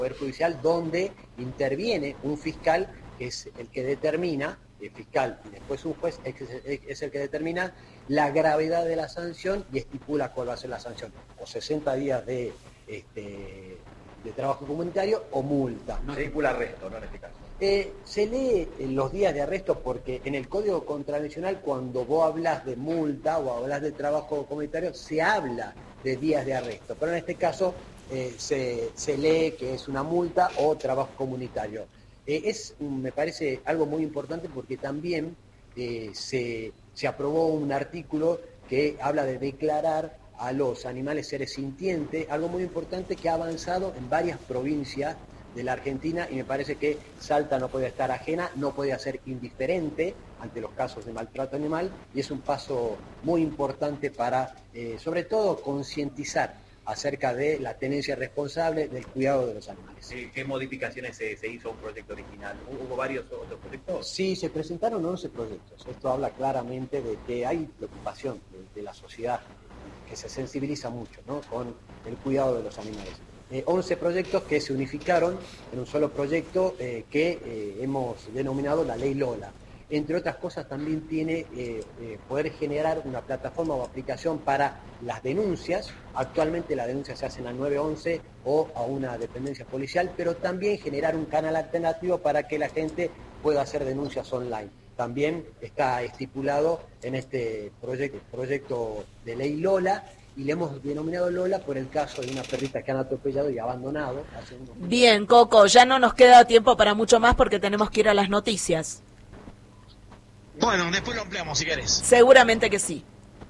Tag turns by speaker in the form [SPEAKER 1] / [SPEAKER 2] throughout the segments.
[SPEAKER 1] Poder Judicial, donde interviene un fiscal que es el que determina, el fiscal y después un juez es el que determina la gravedad de la sanción y estipula cuál va a ser la sanción, o 60 días de trabajo comunitario o multa.
[SPEAKER 2] No estipula arresto, ¿no? En este caso.
[SPEAKER 1] Se lee los días de arresto porque en el Código Contravencional, cuando vos hablas de multa o hablas de trabajo comunitario, se habla de días de arresto, pero en este caso se lee que es una multa o trabajo comunitario. Me parece algo muy importante porque también se aprobó un artículo que habla de declarar a los animales seres sintientes, algo muy importante que ha avanzado en varias provincias de la Argentina, y me parece que Salta no puede estar ajena, no puede ser indiferente ante los casos de maltrato animal, y es un paso muy importante para, sobre todo, concientizar acerca de la tenencia responsable del cuidado de los animales.
[SPEAKER 2] ¿Qué modificaciones se hizo a un proyecto original? ¿Hubo varios otros proyectos?
[SPEAKER 1] Sí, se presentaron 11 proyectos. Esto habla claramente de que hay preocupación de la sociedad, que se sensibiliza mucho, ¿no?, con el cuidado de los animales. 11 proyectos que se unificaron en un solo proyecto que hemos denominado la Ley Lola. Entre otras cosas, también tiene poder generar una plataforma o aplicación para las denuncias. Actualmente las denuncias se hacen al 911 o a una dependencia policial, pero también generar un canal alternativo para que la gente pueda hacer denuncias online. También está estipulado en este proyecto de Ley Lola, y le hemos denominado Lola por el caso de una perrita que han atropellado y abandonado.
[SPEAKER 3] Bien, Coco, ya no nos queda tiempo para mucho más porque tenemos que ir a las noticias.
[SPEAKER 4] Bueno, después lo ampliamos si querés.
[SPEAKER 3] Seguramente que sí.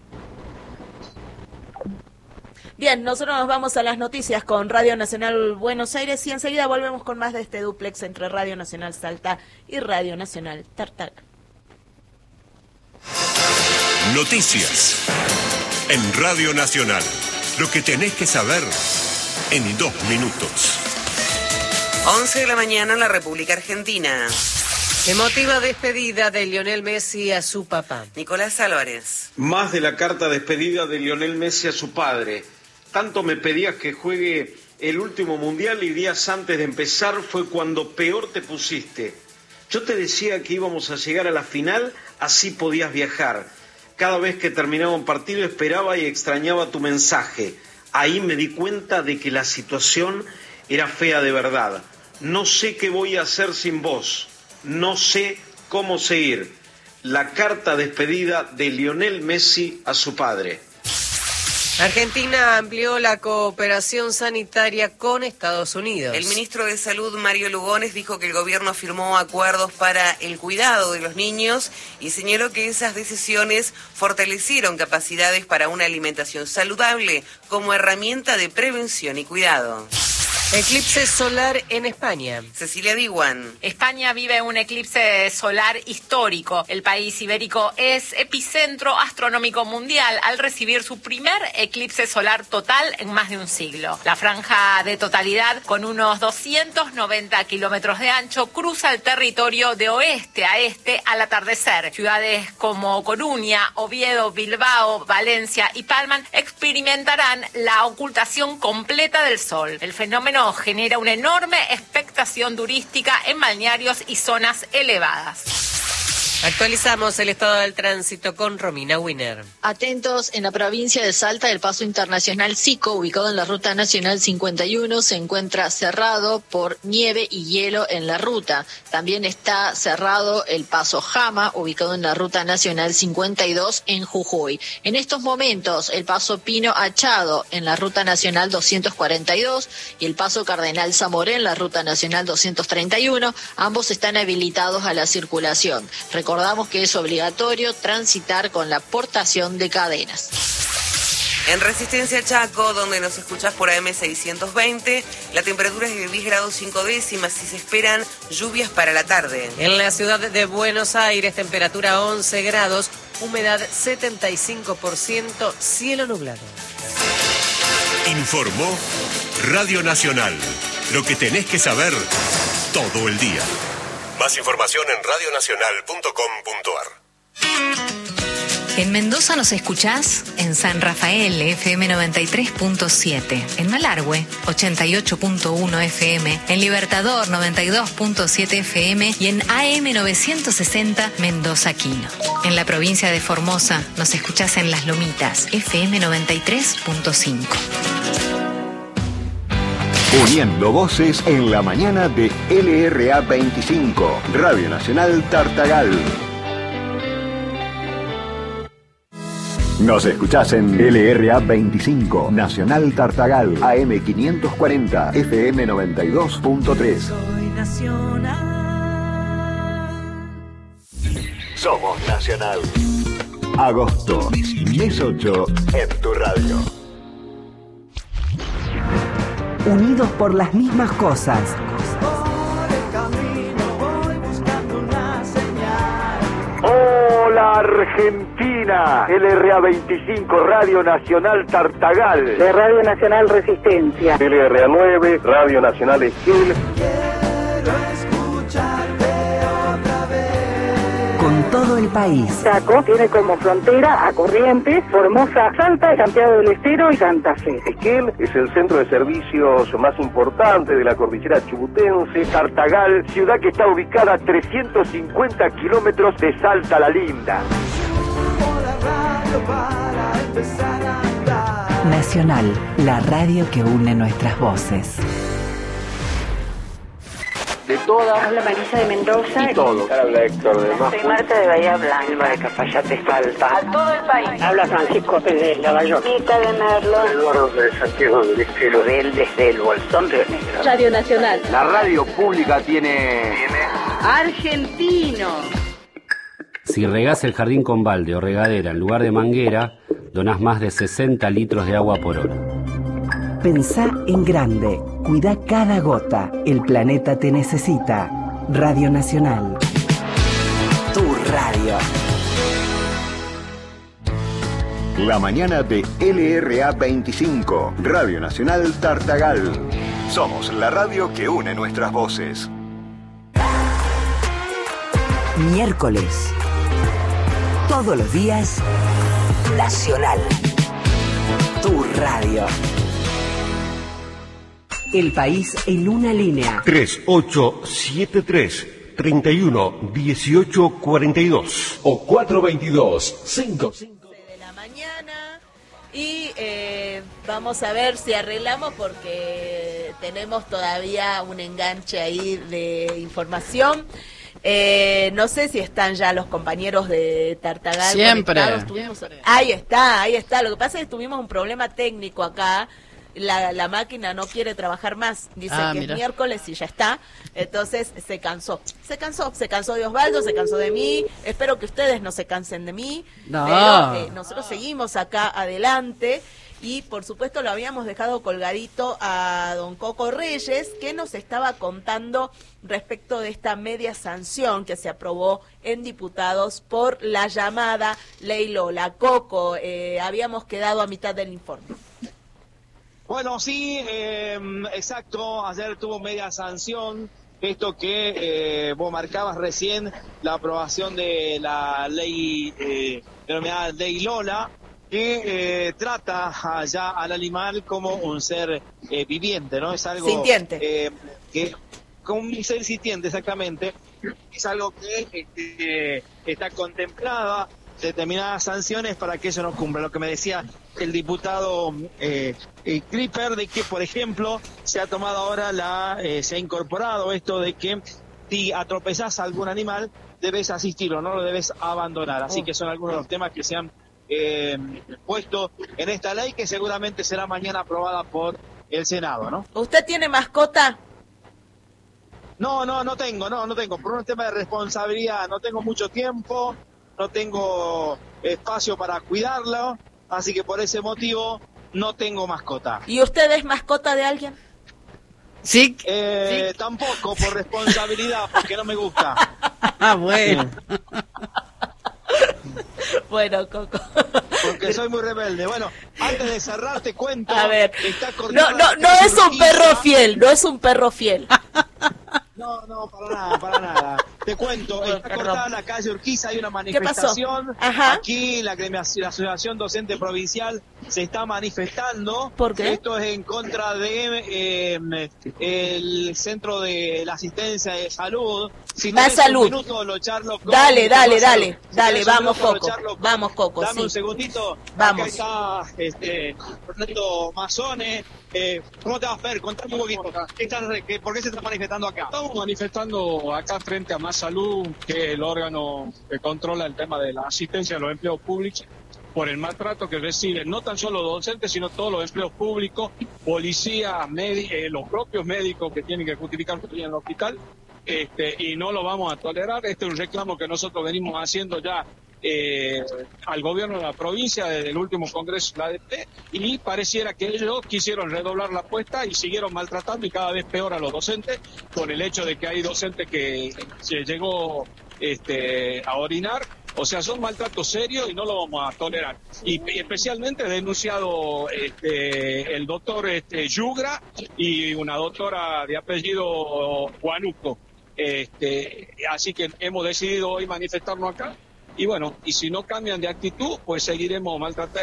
[SPEAKER 3] Bien, nosotros nos vamos a las noticias con Radio Nacional Buenos Aires y enseguida volvemos con más de este dúplex entre Radio Nacional Salta y Radio Nacional Tartagal.
[SPEAKER 5] Noticias en Radio Nacional. Lo que tenés que saber en 2 minutos.
[SPEAKER 6] 11 de la mañana en la República Argentina.
[SPEAKER 7] Emotiva despedida de Lionel Messi a su papá.
[SPEAKER 6] Nicolás Álvarez.
[SPEAKER 8] Más de la carta despedida de Lionel Messi a su padre. Tanto me pedías que juegue el último mundial y días antes de empezar fue cuando peor te pusiste. Yo te decía que íbamos a llegar a la final, así podías viajar. Cada vez que terminaba un partido esperaba y extrañaba tu mensaje. Ahí me di cuenta de que la situación era fea de verdad. No sé qué voy a hacer sin vos. No sé cómo seguir. La carta despedida de Lionel Messi a su padre.
[SPEAKER 7] Argentina amplió la cooperación sanitaria con Estados Unidos.
[SPEAKER 6] El ministro de Salud, Mario Lugones, dijo que el gobierno firmó acuerdos para el cuidado de los niños y señaló que esas decisiones fortalecieron capacidades para una alimentación saludable como herramienta de prevención y cuidado.
[SPEAKER 7] Eclipse solar en España.
[SPEAKER 6] Cecilia Diwan.
[SPEAKER 9] España vive un eclipse solar histórico. El país ibérico es epicentro astronómico mundial al recibir su primer eclipse solar total en más de un siglo. La franja de totalidad, con unos 290 kilómetros de ancho, cruza el territorio de oeste a este al atardecer. Ciudades como Coruña, Oviedo, Bilbao, Valencia y Palma experimentarán la ocultación completa del sol. El fenómeno genera una enorme expectación turística en balnearios y zonas elevadas.
[SPEAKER 7] Actualizamos el estado del tránsito con Romina Winer.
[SPEAKER 10] Atentos, en la provincia de Salta, el paso internacional Sico, ubicado en la ruta nacional 51, se encuentra cerrado por nieve y hielo en la ruta. También está cerrado el paso Jama, ubicado en la ruta nacional 52 en Jujuy. En estos momentos, el paso Pino Achado en la ruta nacional 242 y el paso Cardenal Zamoré en la ruta nacional 231, ambos están habilitados a la circulación. Recordamos que es obligatorio transitar con la portación de cadenas.
[SPEAKER 6] En Resistencia Chaco, donde nos escuchás por AM620, la temperatura es de 10 grados 5 décimas y se esperan lluvias para la tarde.
[SPEAKER 7] En la ciudad de Buenos Aires, temperatura 11 grados, humedad 75%, cielo nublado.
[SPEAKER 5] Informó Radio Nacional. Lo que tenés que saber todo el día. Más información en radionacional.com.ar.
[SPEAKER 11] En Mendoza nos escuchás en San Rafael, FM 93.7, en Malargüe, 88.1 FM, en Libertador, 92.7 FM y en AM 960 Mendoza Quino. En la provincia de Formosa nos escuchás en Las Lomitas, FM 93.5.
[SPEAKER 12] Uniendo voces en la mañana de LRA 25, Radio Nacional Tartagal. Nos escuchás en LRA 25, Nacional Tartagal, AM 540, FM 92.3.
[SPEAKER 13] Soy nacional.
[SPEAKER 12] Somos Nacional. Agosto, mes 8, en tu radio.
[SPEAKER 14] Unidos por las mismas cosas.
[SPEAKER 15] Hola Argentina, LRA 25, Radio Nacional Tartagal,
[SPEAKER 16] de Radio Nacional Resistencia,
[SPEAKER 15] LRA 9, Radio Nacional Esquil.
[SPEAKER 13] Quiero escucharte otra vez.
[SPEAKER 14] Con todo el país.
[SPEAKER 16] Chaco tiene como frontera a Corrientes, Formosa, Salta, Santiago del Estero y Santa Fe.
[SPEAKER 15] Esquil es el centro de servicios más importante de la cordillera chubutense. Tartagal, ciudad que está ubicada a 350 kilómetros de Salta la Linda.
[SPEAKER 14] Nacional, la radio que une nuestras voces.
[SPEAKER 15] De todas.
[SPEAKER 16] Habla Marisa de Mendoza.
[SPEAKER 15] Y todo. Habla Héctor de Majo.
[SPEAKER 16] Soy Marta de Bahía Blanca.
[SPEAKER 15] Emma de Cafayate, Salta.
[SPEAKER 16] A todo el país. Habla Francisco Pérez de Lavallón. Mica de Merlo.
[SPEAKER 15] Eduardo de Santiago del Estero.
[SPEAKER 16] Del desde el Bolsón Río Negro. Radio Nacional.
[SPEAKER 15] La radio pública tiene...
[SPEAKER 16] Argentino.
[SPEAKER 17] Si regás el jardín con balde o regadera en lugar de manguera, donás más de 60 litros de agua por hora.
[SPEAKER 14] Pensá en grande. Cuida cada gota. El planeta te necesita. Radio Nacional. Tu radio.
[SPEAKER 12] La mañana de LRA 25, Radio Nacional Tartagal. Somos la radio que une nuestras voces.
[SPEAKER 14] Miércoles. Todos los días. Nacional. Tu radio. El país en una línea.
[SPEAKER 5] 3873-311842 o 422-5
[SPEAKER 3] de la mañana y vamos a ver si arreglamos porque tenemos todavía un enganche ahí de información. No sé si están ya los compañeros de Tartagal
[SPEAKER 18] siempre.
[SPEAKER 3] Ahí está. Lo que pasa es que tuvimos un problema técnico acá. La máquina no quiere trabajar más. Dice que
[SPEAKER 18] mira.
[SPEAKER 3] es miércoles y ya está. Entonces se cansó de Osvaldo, se cansó de mí. Espero que ustedes no se cansen de mí.
[SPEAKER 18] No.
[SPEAKER 3] Pero nosotros seguimos acá adelante. Y por supuesto lo habíamos dejado colgadito a don Coco Reyes, que nos estaba contando respecto de esta media sanción que se aprobó en diputados por la llamada Ley Lola. Coco, habíamos quedado a mitad del informe.
[SPEAKER 4] Bueno, sí, exacto. Ayer tuvo media sanción. Esto que vos marcabas recién, la aprobación de la ley denominada Ley Lola, que trata ya al animal como un ser viviente, ¿no? Es algo
[SPEAKER 3] sintiente.
[SPEAKER 4] Que como un ser sintiente, exactamente. Es algo que está contemplada determinadas sanciones para que eso no cumpla. Lo que me decía el diputado Clipper, de que, por ejemplo, se ha tomado ahora se ha incorporado esto de que si atropezás a algún animal, debes asistirlo, no lo debes abandonar. Así que son algunos de los temas que se han puesto en esta ley, que seguramente será mañana aprobada por el Senado, ¿no?
[SPEAKER 3] ¿Usted tiene mascota?
[SPEAKER 4] No tengo. Por un tema de responsabilidad, no tengo mucho tiempo, no tengo espacio para cuidarlo, así que por ese motivo no tengo mascota.
[SPEAKER 3] ¿Y usted es mascota de alguien?
[SPEAKER 18] Sí.
[SPEAKER 4] Tampoco, por responsabilidad, porque no me gusta.
[SPEAKER 18] Bueno.
[SPEAKER 3] Bueno, Coco.
[SPEAKER 4] Porque soy muy rebelde. Bueno, antes de cerrar te cuento.
[SPEAKER 3] A ver,
[SPEAKER 4] está
[SPEAKER 3] no es un perro fiel, no es un perro fiel.
[SPEAKER 4] No, para nada. Te cuento, está cortada la calle Urquiza, hay una manifestación.
[SPEAKER 3] Ajá.
[SPEAKER 4] Aquí la Asociación Docente Provincial se está manifestando.
[SPEAKER 3] ¿Por qué?
[SPEAKER 4] Esto es en contra de el Centro de la Asistencia de Salud. Si
[SPEAKER 3] Más
[SPEAKER 4] tenés
[SPEAKER 3] salud.
[SPEAKER 4] un minuto, lo charlo con
[SPEAKER 3] Dale,
[SPEAKER 4] Si
[SPEAKER 3] vamos,
[SPEAKER 4] tenés un minuto, lo
[SPEAKER 3] Coco.
[SPEAKER 4] charlo con-
[SPEAKER 3] Vamos, Coco,
[SPEAKER 4] Dame
[SPEAKER 3] sí.
[SPEAKER 4] un segundito.
[SPEAKER 3] Vamos.
[SPEAKER 4] Acá está Fernando Mazzone. ¿Cómo te vas, Fer? Contame un poquito. ¿Por qué se está manifestando acá?
[SPEAKER 19] Estamos manifestando acá frente a Más Salud, que es el órgano que controla el tema de la asistencia a los empleos públicos, por el maltrato que reciben no tan solo los docentes, sino todos los empleos públicos, policías, los propios médicos que tienen que justificar que tienen en el hospital, y no lo vamos a tolerar. Este es un reclamo que nosotros venimos haciendo ya al gobierno de la provincia desde el último congreso de la ADP, y pareciera que ellos quisieron redoblar la apuesta y siguieron maltratando, y cada vez peor a los docentes, con el hecho de que hay docentes que se llegó a orinar. O sea, son maltratos serios y no lo vamos a tolerar. Y especialmente denunciado el doctor Yugra y una doctora de apellido Guanuco. Así que hemos decidido hoy manifestarnos acá. Y bueno, y si no cambian de actitud, pues seguiremos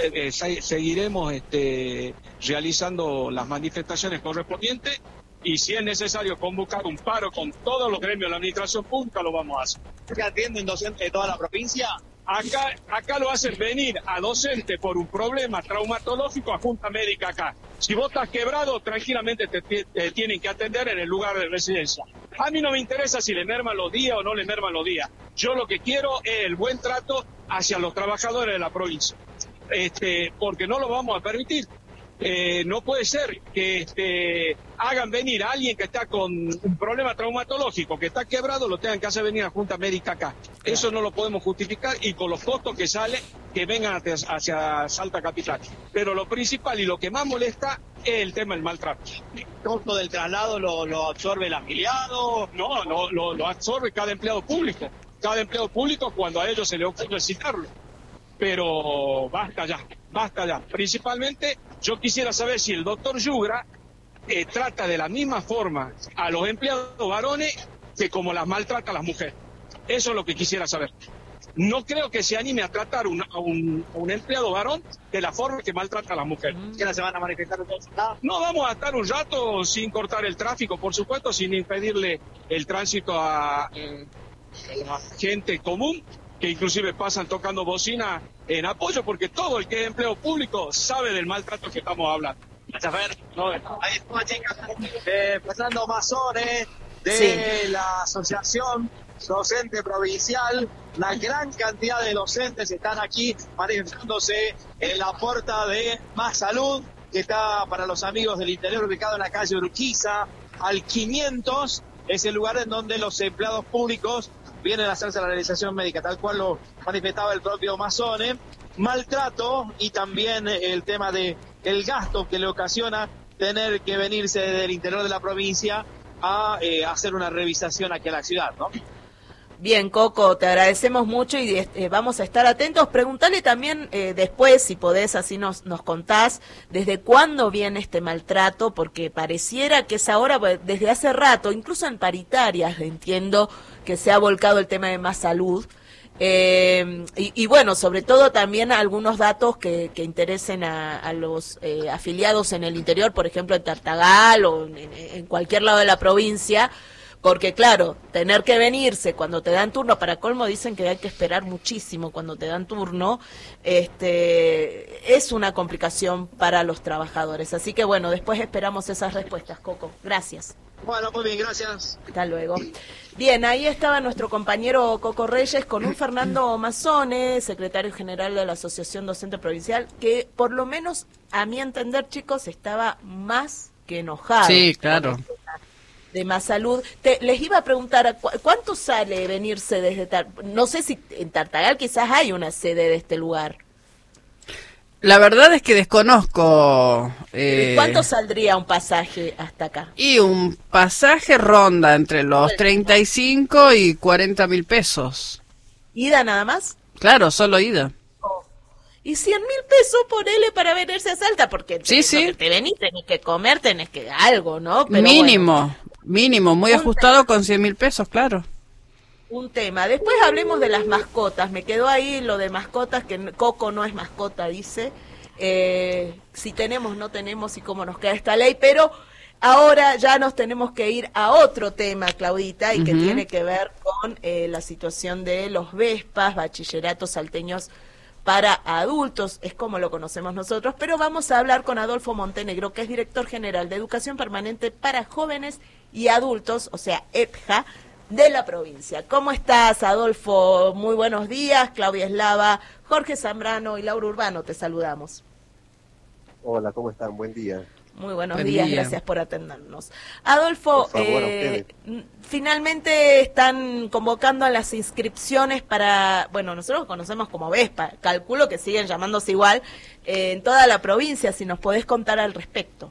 [SPEAKER 19] realizando las manifestaciones correspondientes, y si es necesario convocar un paro con todos los gremios de la administración pública, lo vamos a hacer.
[SPEAKER 4] ¿Que atienden docentes de toda la provincia?
[SPEAKER 19] Acá lo hacen venir a docente por un problema traumatológico a Junta Médica acá. Si vos estás quebrado, tranquilamente te tienen que atender en el lugar de residencia. A mí no me interesa si le merman los días o no le merman los días. Yo lo que quiero es el buen trato hacia los trabajadores de la provincia. Porque no lo vamos a permitir. No puede ser que hagan venir a alguien que está con un problema traumatológico, que está quebrado, lo tengan que hacer venir a Junta Médica acá. Eso no lo podemos justificar, y con los costos que sale, que vengan hacia Salta Capital. Pero lo principal y lo que más molesta es el tema del maltrato.
[SPEAKER 4] ¿El costo del traslado lo absorbe el afiliado?
[SPEAKER 19] No, lo absorbe cada empleado público. Cada empleado público, cuando a ellos se le ocurre citarlo. Pero basta ya. Principalmente, yo quisiera saber si el doctor Yugra trata de la misma forma a los empleados varones que como las maltrata a las mujeres. Eso es lo que quisiera saber. No creo que se anime a tratar a un empleado varón de la forma que maltrata a las mujeres.
[SPEAKER 4] ¿Qué no se van a manifestar entonces?
[SPEAKER 19] No, vamos a estar un rato sin cortar el tráfico, por supuesto, sin impedirle el tránsito a la gente común, que inclusive pasan tocando bocina en apoyo, porque todo el que es empleo público sabe del maltrato que estamos hablando.
[SPEAKER 4] Gracias, Fer. Ahí está, chicas. Fernando Mazzone, de la Asociación Docente Provincial. La gran cantidad de docentes están aquí manifestándose en la puerta de Más Salud, que está para los amigos del interior, ubicado en la calle Urquiza, al 500. Es el lugar en donde los empleados públicos vienen a hacerse la realización médica, tal cual lo manifestaba el propio Mazzone. Maltrato, y también el tema de el gasto que le ocasiona tener que venirse del interior de la provincia a hacer una revisación aquí a la ciudad, ¿no?
[SPEAKER 3] Bien, Coco, te agradecemos mucho y vamos a estar atentos. Preguntale también después, si podés, así nos contás, desde cuándo viene este maltrato, porque pareciera que es ahora, desde hace rato, incluso en paritarias, entiendo que se ha volcado el tema de Más Salud. Y bueno, sobre todo también algunos datos que interesen a los afiliados en el interior, por ejemplo en Tartagal o en cualquier lado de la provincia. Porque claro, tener que venirse cuando te dan turno, para colmo dicen que hay que esperar muchísimo cuando te dan turno, es una complicación para los trabajadores. Así que bueno, después esperamos esas respuestas, Coco. Gracias.
[SPEAKER 4] Bueno, muy bien, gracias.
[SPEAKER 3] Hasta luego. Bien, ahí estaba nuestro compañero Coco Reyes con un Fernando Mazzone, secretario general de la Asociación Docente Provincial, que por lo menos, a mi entender, chicos, estaba más que enojado.
[SPEAKER 18] Sí, claro.
[SPEAKER 3] De Más Salud. Les iba a preguntar, ¿cuánto sale venirse desde no sé si en Tartagal quizás hay una sede de este lugar?
[SPEAKER 18] La verdad es que desconozco.
[SPEAKER 3] ¿Cuánto saldría un pasaje hasta acá?
[SPEAKER 18] Y un pasaje ronda entre los 35 y 40.000 pesos.
[SPEAKER 3] ¿Ida nada más?
[SPEAKER 18] Claro, solo ida.
[SPEAKER 3] Y 100.000 pesos ponele para venirse a Salta, porque
[SPEAKER 18] sí.
[SPEAKER 3] Que te venís, tenés que comer, tenés que algo, ¿no? Pero
[SPEAKER 18] mínimo.
[SPEAKER 3] Bueno.
[SPEAKER 18] Mínimo, muy ajustado con 100.000 pesos, claro.
[SPEAKER 3] Un tema. Después hablemos de las mascotas. Me quedó ahí lo de mascotas, que Coco no es mascota, dice. Si tenemos, no tenemos y cómo nos queda esta ley, pero ahora ya nos tenemos que ir a otro tema, Claudita, y que tiene que ver con la situación de los Vespas, bachilleratos salteños para adultos, es como lo conocemos nosotros, pero vamos a hablar con Adolfo Montenegro, que es director general de Educación Permanente para Jóvenes y Adultos, o sea, EPJA, de la provincia. ¿Cómo estás, Adolfo? Muy buenos días. Claudia Eslava, Jorge Zambrano y Laura Urbano, te saludamos.
[SPEAKER 20] Hola, ¿cómo están? Buen día.
[SPEAKER 3] Muy buenos días, gracias por atendernos. Adolfo,
[SPEAKER 20] Por favor,
[SPEAKER 3] finalmente están convocando a las inscripciones para, bueno, nosotros conocemos como Vespa, calculo que siguen llamándose igual en toda la provincia, si nos podés contar al respecto.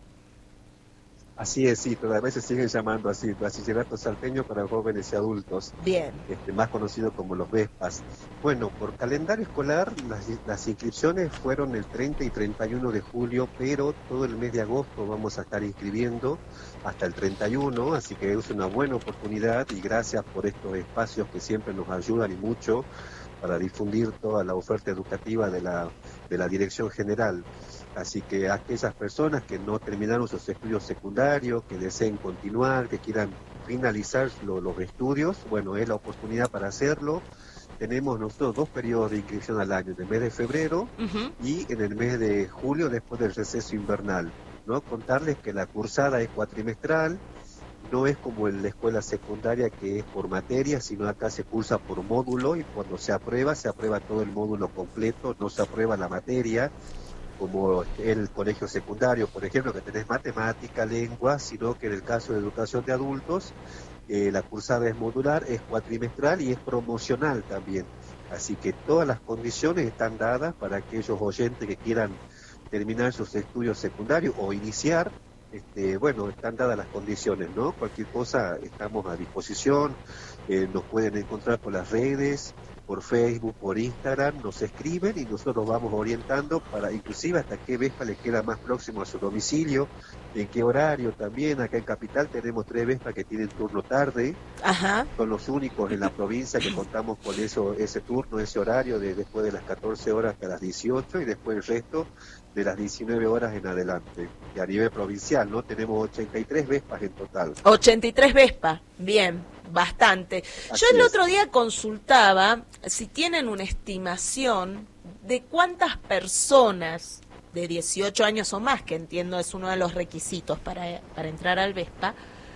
[SPEAKER 20] Así es, sí, todavía se siguen llamando así, Bachillerato Salteño para Jóvenes y Adultos.
[SPEAKER 3] Bien.
[SPEAKER 20] Más conocido como los Vespas. Bueno, por calendario escolar, las inscripciones fueron el 30 y 31 de julio, pero todo el mes de agosto vamos a estar inscribiendo hasta el 31, así que es una buena oportunidad y gracias por estos espacios que siempre nos ayudan y mucho para difundir toda la oferta educativa de la Dirección General. Así que aquellas personas que no terminaron sus estudios secundarios, que deseen continuar, que quieran finalizar los estudios, bueno, es la oportunidad para hacerlo. Tenemos nosotros 2 periodos de inscripción al año, en el mes de febrero y en el mes de julio después del receso invernal, ¿no? Contarles que la cursada es cuatrimestral, no es como en la escuela secundaria que es por materia, sino acá se cursa por módulo y cuando se aprueba todo el módulo completo, no se aprueba la materia, como el colegio secundario, por ejemplo, que tenés matemática, lengua, sino que en el caso de educación de adultos, la cursada es modular, es cuatrimestral y es promocional también. Así que todas las condiciones están dadas para aquellos oyentes que quieran terminar sus estudios secundarios o iniciar. Bueno, están dadas las condiciones, ¿no? Cualquier cosa estamos a disposición, nos pueden encontrar por las redes, por Facebook, por Instagram, nos escriben y nosotros vamos orientando para inclusive hasta qué Vespa les queda más próximo a su domicilio, en qué horario también. Acá en Capital tenemos 3 Vespas que tienen turno tarde.
[SPEAKER 3] Ajá.
[SPEAKER 20] Son los únicos en la provincia que contamos con ese turno, ese horario de después de las 14 horas hasta las 18 y después el resto de las 19 horas en adelante. Y a nivel provincial, ¿no? Tenemos 83 Vespas en total.
[SPEAKER 3] 83 Vespas, bien, bastante.
[SPEAKER 20] Así
[SPEAKER 3] Yo el
[SPEAKER 20] es.
[SPEAKER 3] otro día consultaba si tienen una estimación de cuántas personas de 18 años o más, que entiendo es uno de los requisitos para entrar al Vespa,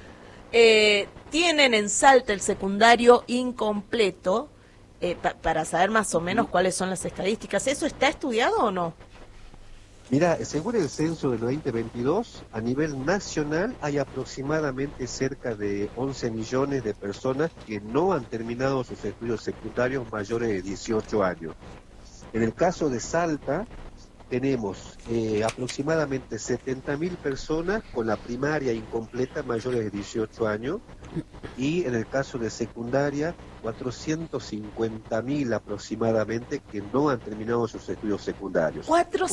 [SPEAKER 3] tienen en Salta el secundario incompleto, para saber más o menos cuáles son las estadísticas. ¿Eso está estudiado o no?
[SPEAKER 20] Mira, según el censo del 2022, a nivel nacional hay aproximadamente cerca de 11 millones de personas que no han terminado sus estudios secundarios mayores de 18 años. En el caso de Salta, tenemos aproximadamente 70.000 personas con la primaria incompleta mayores de 18 años y en el caso de secundaria 450.000 aproximadamente que no han terminado sus estudios secundarios.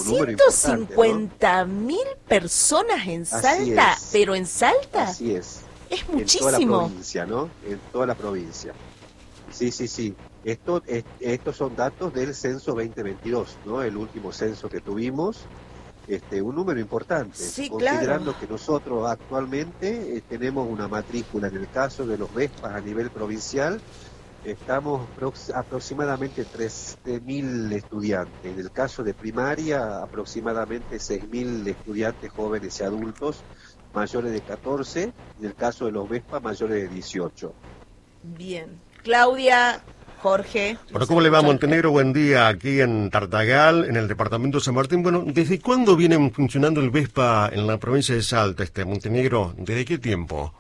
[SPEAKER 3] 450.000 personas en Salta,
[SPEAKER 20] es.
[SPEAKER 3] pero en Salta
[SPEAKER 20] Así es.
[SPEAKER 3] es
[SPEAKER 20] En toda la
[SPEAKER 3] muchísimo.
[SPEAKER 20] provincia, ¿no? En toda la provincia. Sí, sí, sí. Estos son datos del censo 2022, ¿no? El último censo que tuvimos. Un número importante,
[SPEAKER 3] Sí,
[SPEAKER 20] considerando
[SPEAKER 3] claro.
[SPEAKER 20] que nosotros actualmente tenemos una matrícula, en el caso de los Vespas a nivel provincial, estamos aproximadamente 13.000 estudiantes. En el caso de primaria, aproximadamente 6.000 estudiantes jóvenes y adultos mayores de 14, en el caso de los Vespas mayores de 18.
[SPEAKER 3] Bien. Claudia, Jorge.
[SPEAKER 21] Bueno, ¿cómo le va, Montenegro? Buen día aquí en Tartagal, en el departamento de San Martín. Bueno, ¿desde cuándo viene funcionando el Vespa en la provincia de Salta, Montenegro? ¿Desde qué tiempo?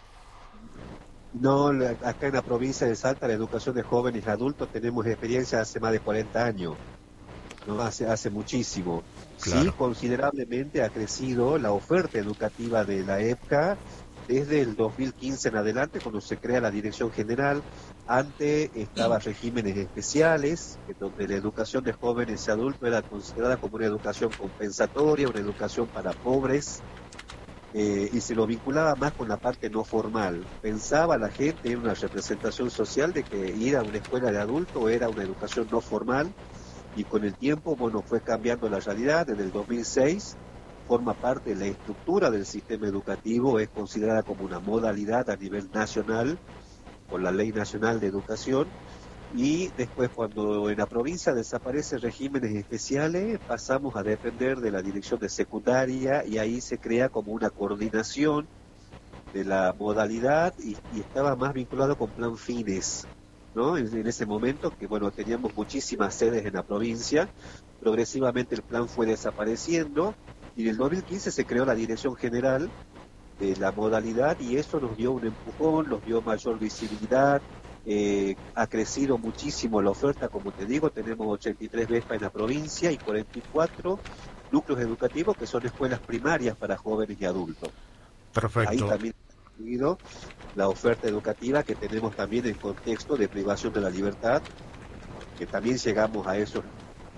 [SPEAKER 20] No, acá en la provincia de Salta, la educación de jóvenes y adultos tenemos experiencia hace más de 40 años, ¿no? Hace muchísimo.
[SPEAKER 21] Claro.
[SPEAKER 20] Sí, considerablemente ha crecido la oferta educativa de la EPJA desde el 2015 en adelante, cuando se crea la Dirección General. Antes estaba regímenes especiales, donde la educación de jóvenes y adultos era considerada como una educación compensatoria, una educación para pobres, y se lo vinculaba más con la parte no formal. Pensaba la gente en una representación social de que ir a una escuela de adulto era una educación no formal, y con el tiempo, bueno, fue cambiando la realidad. Desde el 2006 forma parte de la estructura del sistema educativo, es considerada como una modalidad a nivel nacional por la Ley Nacional de Educación, y después, cuando en la provincia desaparecen regímenes especiales, pasamos a depender de la dirección de secundaria, y ahí se crea como una coordinación de la modalidad, y estaba más vinculado con plan fines, ¿no? En ese momento, que bueno, teníamos muchísimas sedes en la provincia, progresivamente el plan fue desapareciendo, y en el 2015 se creó la Dirección General de la modalidad, y eso nos dio un empujón, nos dio mayor visibilidad. Ha crecido muchísimo la oferta, como te digo, tenemos 83 VESPA en la provincia y 44 núcleos educativos que son escuelas primarias para jóvenes y adultos.
[SPEAKER 21] Perfecto.
[SPEAKER 20] Ahí también ha incluido la oferta educativa que tenemos también en contexto de privación de la libertad, que también llegamos a esos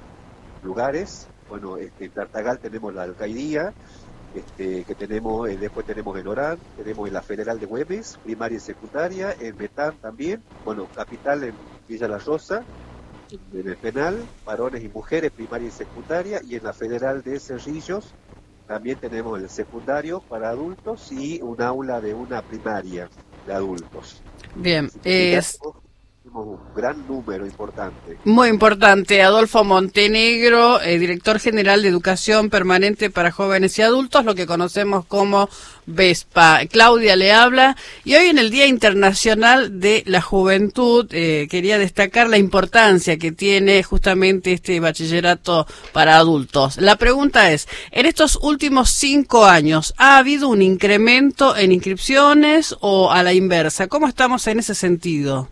[SPEAKER 20] lugares. Bueno, en Tartagal tenemos la alcaldía, que tenemos, después tenemos en Orán, tenemos en la Federal de Güemes, primaria y secundaria, en Betán también, bueno, capital en Villa La Rosa, en el penal, varones y mujeres, primaria y secundaria, y en la Federal de Cerrillos también tenemos el secundario para adultos y un aula de una primaria de adultos.
[SPEAKER 18] Bien,
[SPEAKER 20] tenemos un gran número importante.
[SPEAKER 18] Muy importante. Adolfo Montenegro, director general de Educación Permanente para Jóvenes y Adultos, lo que conocemos como VESPA. Claudia le habla, y hoy en el Día Internacional de la Juventud quería destacar la importancia que tiene justamente este bachillerato para adultos. La pregunta es, en estos últimos 5 años, ¿ha habido un incremento en inscripciones o a la inversa? ¿Cómo estamos en ese sentido?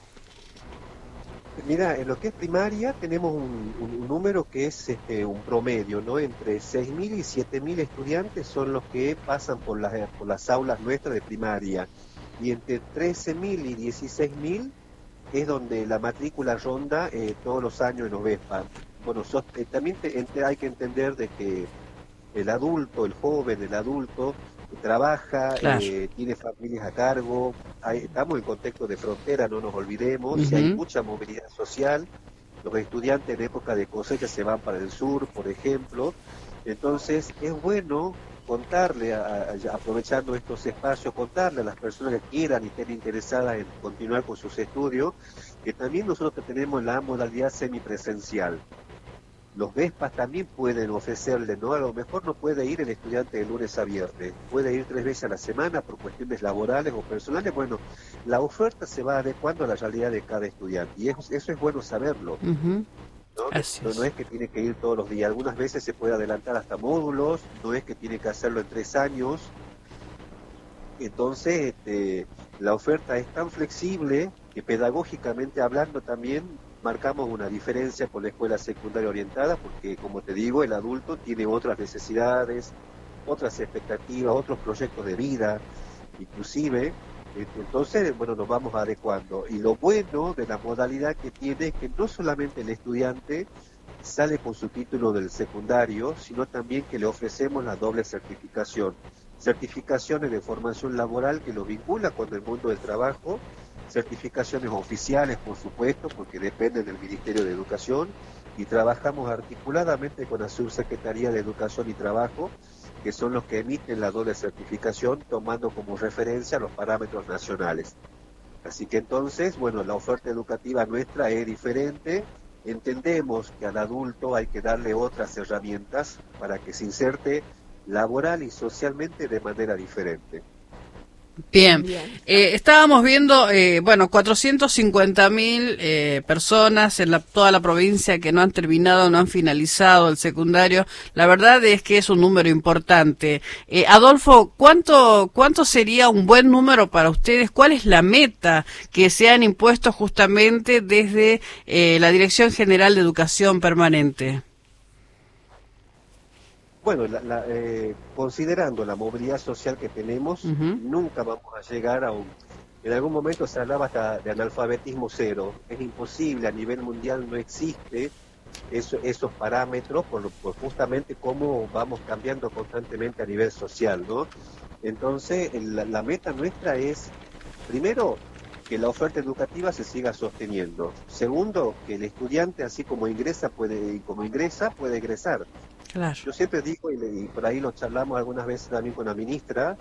[SPEAKER 20] Mira, en lo que es primaria tenemos un número que es un promedio, ¿no? Entre 6.000 y 7.000 estudiantes son los que pasan por las aulas nuestras de primaria, y entre 13.000 y 16.000 es donde la matrícula ronda todos los años en OVESPA. Bueno, también hay que entender de que el adulto, el joven, el adulto trabaja, claro, tiene familias a cargo, estamos en contexto de frontera, no nos olvidemos, y hay mucha movilidad social. Los estudiantes en época de cosecha se van para el sur, por ejemplo. Entonces es bueno contarle, aprovechando estos espacios, contarle a las personas que quieran y estén interesadas en continuar con sus estudios, que también nosotros tenemos la modalidad semipresencial. Los VESPAs también pueden ofrecerle, ¿no? A lo mejor no puede ir el estudiante de lunes a viernes, puede ir 3 veces a la semana por cuestiones laborales o personales. Bueno, la oferta se va adecuando a la realidad de cada estudiante, y eso es bueno saberlo. ¿No? No es que tiene que ir todos los días, algunas veces se puede adelantar hasta módulos, no es que tiene que hacerlo en 3 años. Entonces, la oferta es tan flexible que pedagógicamente hablando también marcamos una diferencia con la escuela secundaria orientada, porque como te digo, el adulto tiene otras necesidades, otras expectativas, otros proyectos de vida, inclusive. Entonces, bueno, nos vamos adecuando. Y lo bueno de la modalidad que tiene es que no solamente el estudiante sale con su título del secundario, sino también que le ofrecemos la doble certificación. Certificaciones de formación laboral que lo vincula con el mundo del trabajo, certificaciones oficiales, por supuesto, porque dependen del Ministerio de Educación, y trabajamos articuladamente con la Subsecretaría de Educación y Trabajo, que son los que emiten la doble certificación, tomando como referencia los parámetros nacionales. Así que entonces, bueno, la oferta educativa nuestra es diferente. Entendemos que al adulto hay que darle otras herramientas para que se inserte laboral y socialmente de manera diferente.
[SPEAKER 18] Bien, estábamos viendo, 450.000 personas en toda la provincia que no han terminado, no han finalizado el secundario. La verdad es que es un número importante. Adolfo, ¿cuánto sería un buen número para ustedes? ¿Cuál es la meta que se han impuesto justamente desde la Dirección General de Educación Permanente?
[SPEAKER 20] Bueno, considerando la movilidad social que tenemos, nunca vamos a llegar a en algún momento se hablaba hasta de analfabetismo cero. Es imposible, a nivel mundial no existe esos parámetros por justamente cómo vamos cambiando constantemente a nivel social, ¿no? Entonces, la meta nuestra es, primero, que la oferta educativa se siga sosteniendo. Segundo, que el estudiante, así como ingresa, puede egresar.
[SPEAKER 18] Claro.
[SPEAKER 20] Yo siempre digo, y por ahí lo charlamos algunas veces también con la ministra,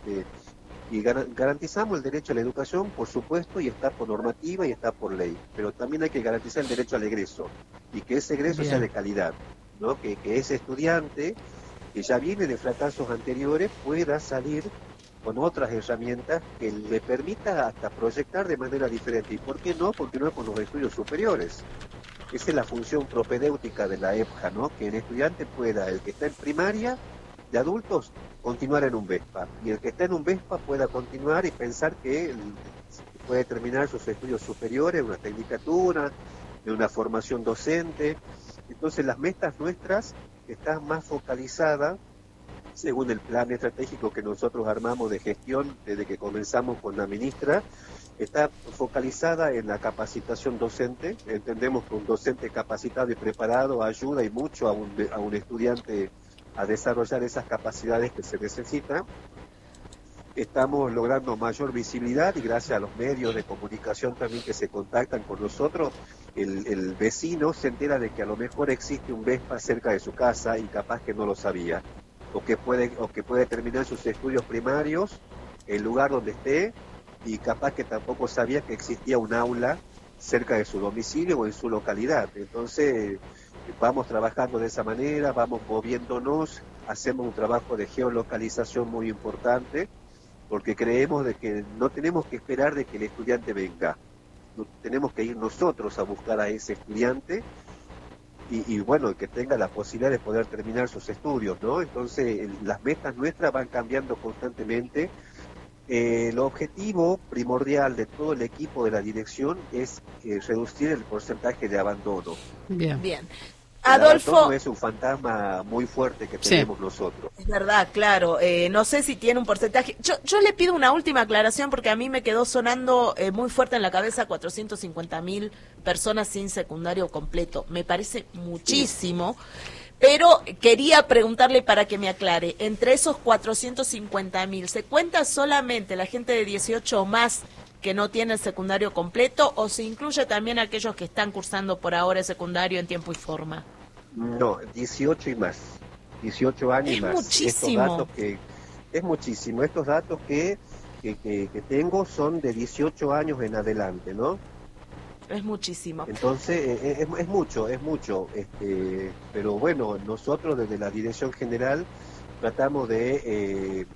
[SPEAKER 20] y garantizamos el derecho a la educación, por supuesto, y está por normativa y está por ley, pero también hay que garantizar el derecho al egreso, y que ese egreso
[SPEAKER 18] Bien.
[SPEAKER 20] sea de calidad, ¿no? Que ese estudiante que ya viene de fracasos anteriores pueda salir con otras herramientas que le permita hasta proyectar de manera diferente. ¿Y por qué no? Porque no es con los estudios superiores. Esa es la función propedéutica de la EPJA, ¿no? Que el estudiante pueda, el que está en primaria de adultos, continuar en un VESPA, y el que está en un VESPA pueda continuar y pensar que puede terminar sus estudios superiores, una tecnicatura, de una formación docente. Entonces las metas nuestras están más focalizadas, según el plan estratégico que nosotros armamos de gestión desde que comenzamos con la ministra, está focalizada en la capacitación docente. Entendemos que un docente capacitado y preparado ayuda y mucho a un estudiante a desarrollar esas capacidades que se necesitan. Estamos logrando mayor visibilidad y gracias a los medios de comunicación también que se contactan con nosotros, el vecino se entera de que a lo mejor existe un VESPA cerca de su casa y capaz que no lo sabía, o que puede terminar sus estudios primarios en el lugar donde esté y capaz que tampoco sabía que existía un aula cerca de su domicilio o en su localidad. Entonces vamos trabajando de esa manera, vamos moviéndonos, hacemos un trabajo de geolocalización muy importante, porque creemos de que no tenemos que esperar de que el estudiante venga, tenemos que ir nosotros a buscar a ese estudiante y bueno, que tenga la posibilidad de poder terminar sus estudios, ¿no? Entonces las metas nuestras van cambiando constantemente. El objetivo primordial de todo el equipo de la dirección es reducir el porcentaje de abandono.
[SPEAKER 18] Bien.
[SPEAKER 3] Bien.
[SPEAKER 20] El
[SPEAKER 3] Adolfo,
[SPEAKER 20] abandono es un fantasma muy fuerte que tenemos nosotros.
[SPEAKER 3] es verdad, claro. No sé si tiene un porcentaje. Yo le pido una última aclaración porque a mí me quedó sonando muy fuerte en la cabeza 450.000 personas sin secundario completo. Me parece muchísimo. Pero quería preguntarle para que me aclare, entre esos 450.000, ¿se cuenta solamente la gente de 18 o más que no tiene el secundario completo o se incluye también aquellos que están cursando por ahora el secundario en tiempo y forma?
[SPEAKER 20] No, 18 y más, 18 años y más.
[SPEAKER 3] Muchísimo.
[SPEAKER 20] Es muchísimo. Estos datos que tengo son de 18 años en adelante, ¿no?
[SPEAKER 3] Es muchísimo.
[SPEAKER 20] Entonces, es mucho, pero bueno, nosotros desde la Dirección General tratamos de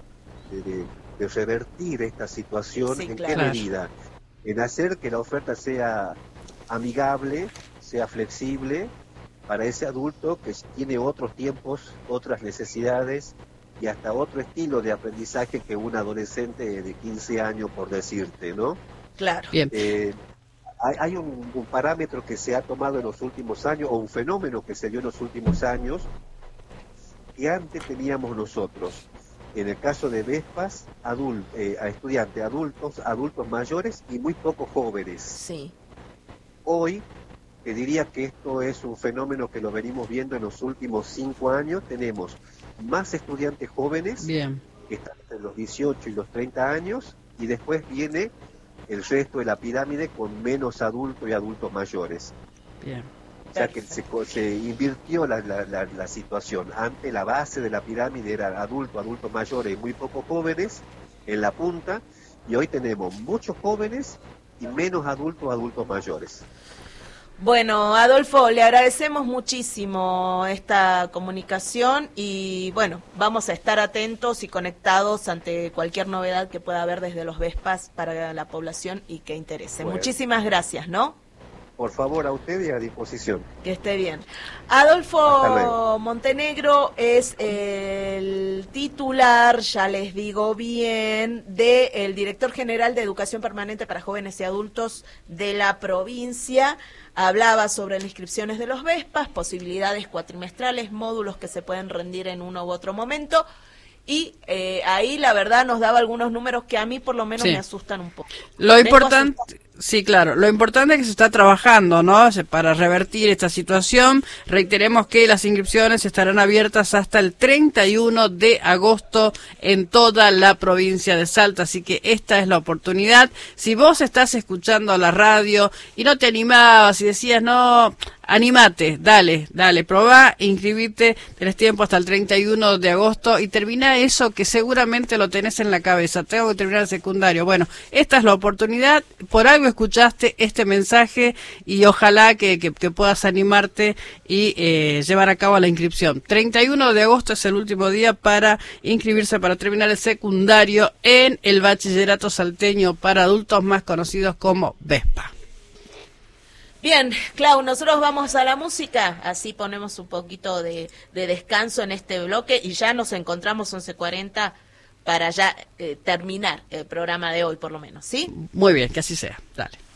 [SPEAKER 20] revertir esta situación.
[SPEAKER 3] Sí,
[SPEAKER 20] ¿En
[SPEAKER 3] claro.
[SPEAKER 20] qué medida? En hacer que la oferta sea amigable, sea flexible para ese adulto que tiene otros tiempos, otras necesidades y hasta otro estilo de aprendizaje que un adolescente de 15 años, por decirte, ¿no?
[SPEAKER 3] Claro.
[SPEAKER 18] Bien.
[SPEAKER 20] Hay un parámetro que se ha tomado en los últimos años, o un fenómeno que se dio en los últimos años, que antes teníamos nosotros. En el caso de VESPAS, a estudiantes adultos mayores y muy pocos jóvenes.
[SPEAKER 3] Sí.
[SPEAKER 20] Hoy, te diría que esto es un fenómeno que lo venimos viendo en los últimos 5 años. Tenemos más estudiantes jóvenes,
[SPEAKER 18] Bien.
[SPEAKER 20] que están entre los 18 y los 30 años, y después viene el resto de la pirámide con menos adultos y adultos mayores.
[SPEAKER 18] Bien.
[SPEAKER 20] O sea que se invirtió la situación. Antes la base de la pirámide era adultos mayores y muy pocos jóvenes en la punta, y hoy tenemos muchos jóvenes y menos adultos mayores.
[SPEAKER 3] Bueno, Adolfo, le agradecemos muchísimo esta comunicación y bueno, vamos a estar atentos y conectados ante cualquier novedad que pueda haber desde los VESPAS para la población y que interese.
[SPEAKER 20] Bueno.
[SPEAKER 3] Muchísimas gracias, ¿no?
[SPEAKER 20] Por favor, a usted y a disposición.
[SPEAKER 3] Que esté bien.
[SPEAKER 20] Hasta
[SPEAKER 3] Adolfo
[SPEAKER 20] luego.
[SPEAKER 3] Montenegro es el titular, ya les digo bien, del director general de Educación Permanente para Jóvenes y Adultos de la provincia. Hablaba sobre las inscripciones de los VESPAS, posibilidades cuatrimestrales, módulos que se pueden rendir en uno u otro momento. Y ahí la verdad nos daba algunos números que a mí por lo menos
[SPEAKER 18] Sí.
[SPEAKER 3] me asustan un poco.
[SPEAKER 18] Lo
[SPEAKER 3] Vengo
[SPEAKER 18] importante, Sí, claro. Lo importante es que se está trabajando, ¿no? Para revertir esta situación. Reiteremos que las inscripciones estarán abiertas hasta el 31 de agosto en toda la provincia de Salta. Así que esta es la oportunidad. Si vos estás escuchando la radio y no te animabas y decías, no, animate, dale, probá, inscribite, tenés tiempo hasta el 31 de agosto y termina eso que seguramente lo tenés en la cabeza. Tengo que terminar el secundario. Bueno, esta es la oportunidad. Por algo escuchaste este mensaje y ojalá que puedas animarte y llevar a cabo la inscripción. 31 de agosto es el último día para inscribirse para terminar el secundario en el bachillerato salteño para adultos, más conocidos como VESPA.
[SPEAKER 3] Bien, Clau, nosotros vamos a la música, así ponemos un poquito de descanso en este bloque y ya nos encontramos 11:40 para ya terminar el programa de hoy, por lo menos, ¿sí?
[SPEAKER 18] Muy bien, que así sea. Dale.